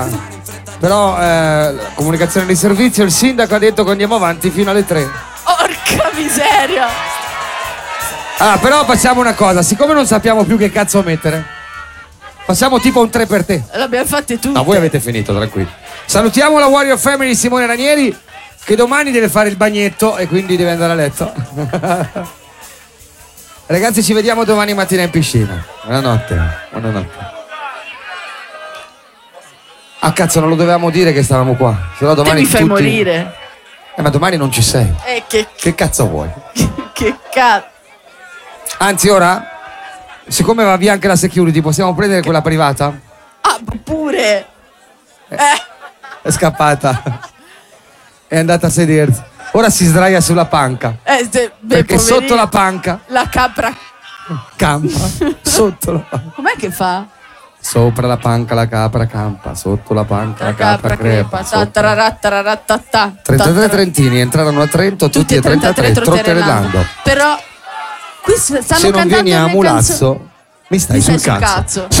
Però comunicazione di servizio, il sindaco ha detto che andiamo avanti fino alle 3. Porca miseria! Ah, però facciamo una cosa, siccome non sappiamo più che cazzo mettere, facciamo tipo un 3 per te. L'abbiamo fatte tutte. No, voi avete finito, tranquilli. Salutiamo la Warrior Family di Simone Ranieri, che domani deve fare il bagnetto e quindi deve andare a letto. Ragazzi, ci vediamo domani mattina in piscina. Buonanotte. Ah, cazzo, non lo dovevamo dire che stavamo qua. Se no domani Te mi fai tutti... morire. Ma domani non ci sei. Che cazzo vuoi? Che cazzo. Anzi, ora, siccome va via anche la security, possiamo prendere quella privata? Ah, pure. È scappata. È andata a sedersi. Ora si sdraia sulla panca. Perché poverino, sotto la panca la capra campa. Sotto la panca. com'è che fa? Sopra la panca la capra campa, sotto la panca la capra crepa. 33 trentini entrarono a Trento, tutti e 33 trotterellando. Però qui stanno se non cantando vieni a Mulazzo mi stai sul cazzo.